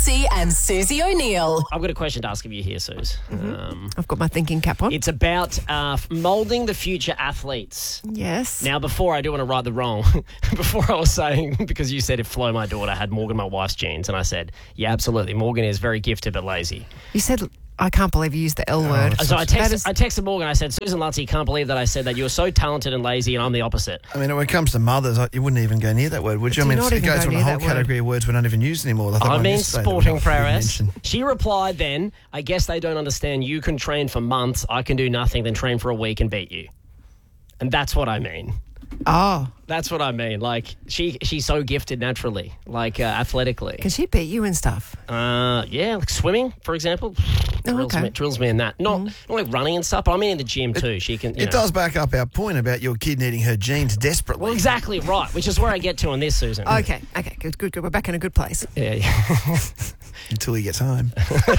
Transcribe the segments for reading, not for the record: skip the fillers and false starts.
Massey and Susie O'Neill. I've got a question to ask of you here, Suze. I've got my thinking cap on. It's about moulding the future athletes. Yes. Now, before I do want to right the wrong, before I was saying, because you said if Flo, my daughter, had Morgan, my wife's genes, and I said, yeah, absolutely, Morgan is very gifted but lazy. You said, I can't believe you used the L word. So I texted Morgan, I said, Susan Lutz, can't believe that I said that you were so talented and lazy, and I'm the opposite. I mean, when it comes to mothers, you wouldn't even go near that word, would you? I mean, it goes from a whole category of words we don't even use anymore. I mean, sporting prowess. She replied then, I guess they don't understand you can train for months, I can do nothing, then train for a week and beat you. And that's what I mean. Oh. That's what I mean. Like, she's so gifted naturally, like athletically. Can she beat you and stuff? Yeah, like swimming, for example. Drills me in that. Not like running and stuff, but I mean in the gym too. She can. It does back up our point about your kid needing her genes desperately. Well, exactly right, which is where I get to on this, Susan. Okay, good. We're back in a good place. Yeah. Until he gets home.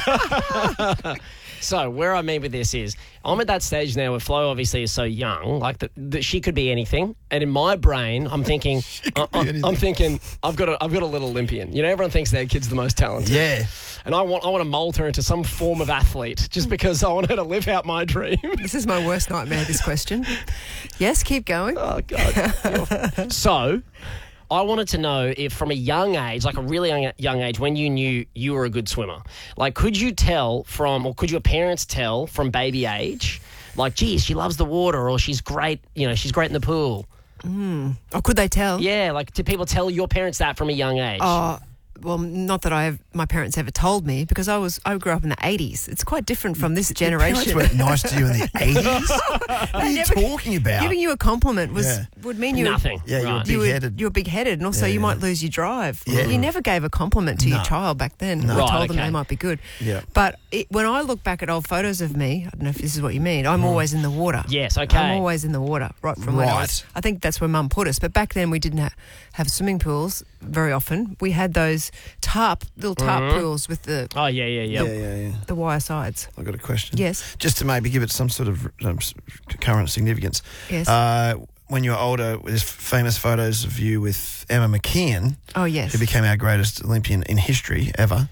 So where I mean with this is, I'm at that stage now where Flo obviously is so young, like that she could be anything. And in my brain, I'm thinking, I've got a little Olympian. You know, everyone thinks their kid's the most talented. Yeah. And I want to mould her into some form of athlete just because I want her to live out my dream. This is my worst nightmare, this question. Yes, keep going. Oh, God. So I wanted to know if from a young age, like a really young age, when you knew you were a good swimmer, like could you tell from, or could your parents tell from baby age, like, geez, she loves the water or she's great, she's great in the pool? Or could they tell? Yeah, like did people tell your parents that from a young age? Well, not that my parents ever told me, because I grew up in the 80s. It's quite different from this generation. Your parents weren't nice to you in the 80s? What are you talking about? Giving you a compliment would mean you nothing. Yeah, right. you were big-headed. You were big-headed, and also you might lose your drive. Yeah. You never gave a compliment to your child back then. No. I told them they might be good. Yeah. But when I look back at old photos of me, I don't know if this is what you mean, I'm always in the water. Yes, okay. I'm always in the water, right from when I think that's where Mum put us. But back then we didn't have swimming pools very often. We had those little tarp pools with the the wire sides. I've got a question. Yes. Just to maybe give it some sort of current significance. Yes. When you were older, there's famous photos of you with Emma McKeon. Oh, yes. Who became our greatest Olympian in history ever.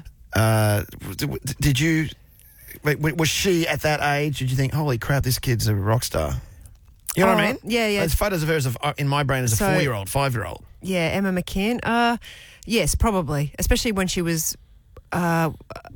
Did you... Was she at that age? Did you think, holy crap, this kid's a rock star? You know what I mean? Yeah. There's photos of her in my brain as a 4-year-old, 5-year-old. Yeah, Emma McKeon. Yes, probably. Especially when she was, 12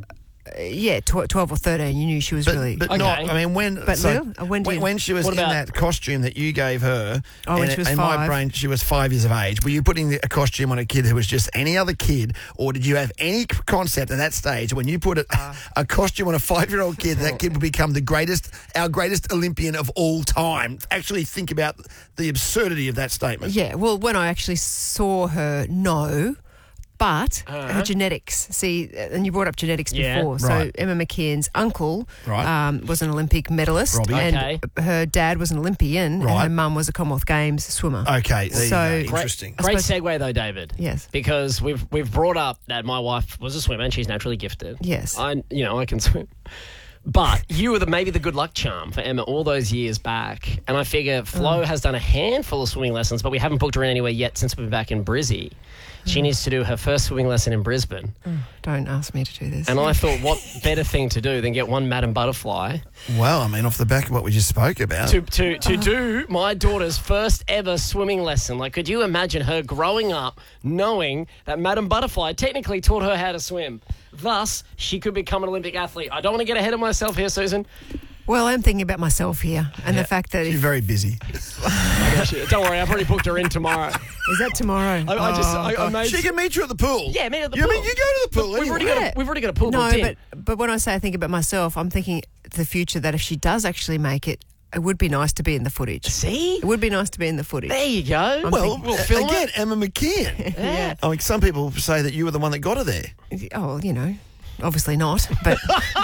or 13. You knew she was really... But okay. not... I mean, when she was in that costume that you gave her... Oh, when she was 5. In my brain, she was 5 years of age. Were you putting a costume on a kid who was just any other kid, or did you have any concept at that stage when you put a costume on a 5-year-old kid, that kid would become our greatest Olympian of all time? Actually think about the absurdity of that statement. Yeah, well, when I actually saw her, no... But her genetics, and you brought up genetics before. So right. Emma McKeon's uncle Right. Was an Olympic medalist. Robbie. And her dad was an Olympian, and her mum was a Commonwealth Games swimmer. Okay, there So- you go. Interesting. Great segue though, David. Yes. Because we've brought up that my wife was a swimmer and she's naturally gifted. Yes. I can swim. But you were maybe the good luck charm for Emma all those years back. And I figure Flo has done a handful of swimming lessons, but we haven't booked her in anywhere yet since we've been back in Brizzy. She needs to do her first swimming lesson in Brisbane. Don't ask me to do this. And I thought, what better thing to do than get one Madam Butterfly Well, I mean, off the back of what we just spoke about. to do my daughter's first ever swimming lesson. Like, could you imagine her growing up knowing that Madam Butterfly technically taught her how to swim? Thus, she could become an Olympic athlete. I don't want to get ahead of myself here, Susan. Well, I'm thinking about myself here, and the fact that She's very busy. Don't worry, I've already booked her in tomorrow. is that tomorrow? I made... She can meet you at the pool. Yeah, meet at the pool. You mean you go to the pool We've anyway? already got a pool No, booked in. but when I say I think about myself, I'm thinking the future that if she does actually make it, it would be nice to be in the footage. See? It would be nice to be in the footage. There you go. Well, we'll film again, Emma McKeon. Yeah. I mean, some people say that you were the one that got her there. Oh, obviously not, but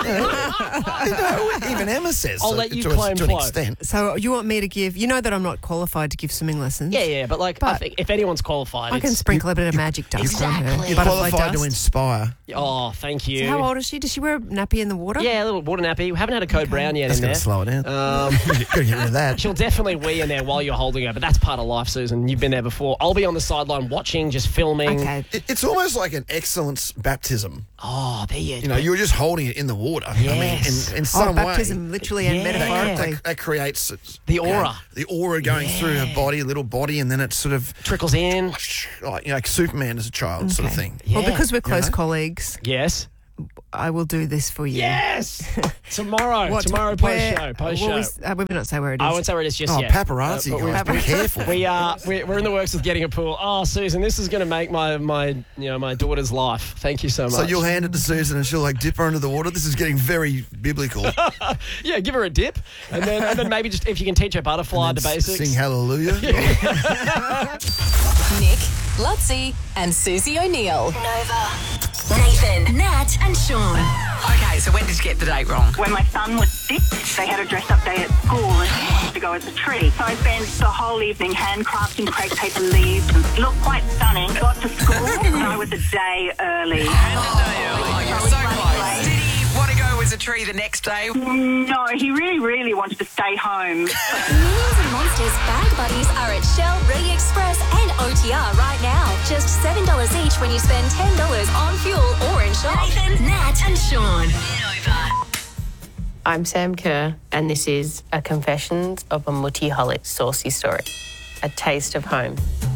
even Emma says. I'll let you claim to an extent. So you want me to give? You know that I'm not qualified to give swimming lessons. Yeah, but I think if anyone's qualified, I can sprinkle a bit of magic dust on her. You're qualified to inspire. Oh, thank you. So how old is she? Does she wear a nappy in the water? Yeah, a little water nappy. We haven't had a code brown yet in there. That's going to slow it down. Got to get rid of that. She'll definitely wee in there while you're holding her, but that's part of life, Susan. You've been there before. I'll be on the sideline watching, just filming. Okay. It's almost like an excellence baptism. Oh, there you go. You know, you're just holding it in the water. Yes. I mean, in some baptism, way. literally and metaphorically. That creates the aura. The aura going through her body, little body, and then it sort of trickles in. Like Superman as a child sort of thing. Yeah. Well, because we're close colleagues. Yes. I will do this for you. Yes! Tomorrow post-show. We may not say where it is. I won't say where it is just yet. Paparazzi, guys, be careful. We're in the works of getting a pool. Oh, Susan, this is going to make my daughter's life. Thank you so much. So you'll hand it to Susan and she'll dip her under the water? This is getting very biblical. Yeah, give her a dip. And then maybe just if you can teach her butterfly the basics. Sing hallelujah. Nick, Lutzi, and Susie O'Neill. Nova. Nathan, Nat, and Sean. Okay, so when did you get the date wrong? When my son was 6, they had a dress-up day at school and he wanted to go as a tree. So I spent the whole evening handcrafting crepe paper leaves and it looked quite stunning. Got to school and I was a day early. You're so close. Did he want to go as a tree the next day? No, he really, really wanted to stay home. Minions and Monsters Bag Buddies are at Shell, Ready Express, and OTR right now. Just $7 each when you spend $10 on fuel or in shop. Nathan, Nat, and Sean. Nova. I'm Sam Kerr, and this is a Confessions of a Muttiholic Saucy Story. A taste of home.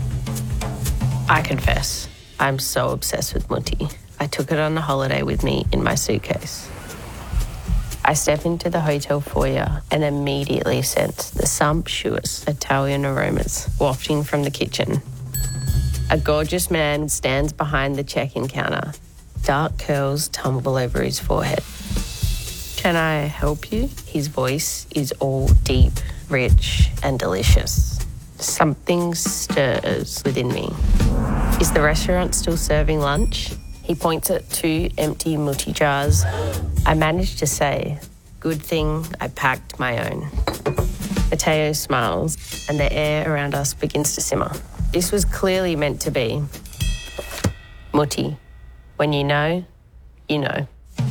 I confess, I'm so obsessed with Mutti. I took it on a holiday with me in my suitcase. I step into the hotel foyer and immediately sense the sumptuous Italian aromas wafting from the kitchen. A gorgeous man stands behind the check-in counter. Dark curls tumble over his forehead. Can I help you? His voice is all deep, rich, and delicious. Something stirs within me. Is the restaurant still serving lunch? He points at 2 empty Mutti jars. I managed to say, good thing I packed my own. Matteo smiles, and the air around us begins to simmer. This was clearly meant to be. Mutti, when you know, you know.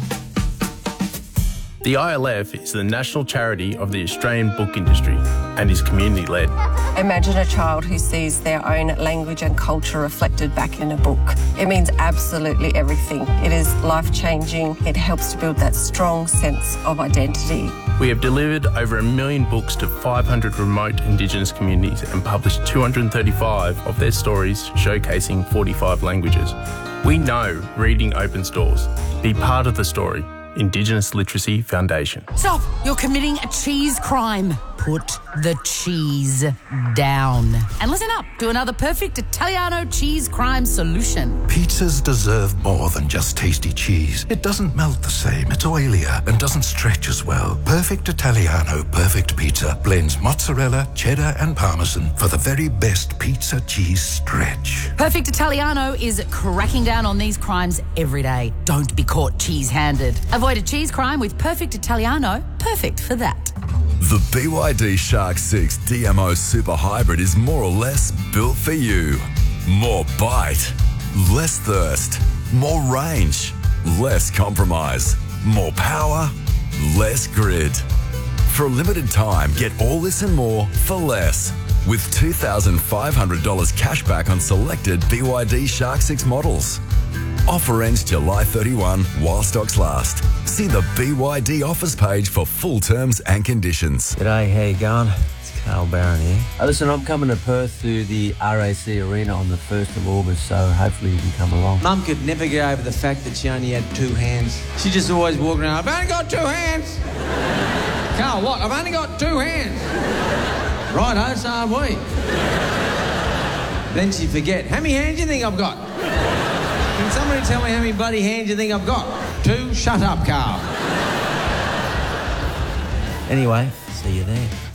The ILF is the national charity of the Australian book industry and is community-led. Imagine a child who sees their own language and culture reflected back in a book. It means absolutely everything. It is life-changing. It helps to build that strong sense of identity. We have delivered over 1 million books to 500 remote Indigenous communities and published 235 of their stories showcasing 45 languages. We know reading opens doors. Be part of the story. Indigenous Literacy Foundation. Stop! You're committing a cheese crime. Put the cheese down. And listen up to another perfect Italiano cheese crime solution. Pizzas deserve more than just tasty cheese. It doesn't melt the same, it's oilier, and doesn't stretch as well. Perfect Italiano Perfect Pizza blends mozzarella, cheddar, and parmesan for the very best pizza cheese stretch. Perfect Italiano is cracking down on these crimes every day. Don't be caught cheese-handed. Avoid a cheese crime with Perfect Italiano. Perfect for that. The BYD Shark 6 DMO Super Hybrid is more or less built for you. More bite, less thirst, more range, less compromise, more power, less grid. For a limited time, get all this and more for less. With $2,500 cash back on selected BYD Shark 6 models. Offer ends July 31 while stocks last. See the BYD offers page for full terms and conditions. G'day, how you going? It's Carl Barron here. Listen, I'm coming to Perth to the RAC Arena on the 1st of August, so hopefully you can come along. Mum could never get over the fact that she only had 2 hands. She just always walked around, I've only got 2 hands. Carl, what? I've only got 2 hands. Righto, so have we. Then she'd forget, how many hands do you think I've got? Can somebody tell me how many bloody hands you think I've got? 2? Shut up, Carl. Anyway, see you there.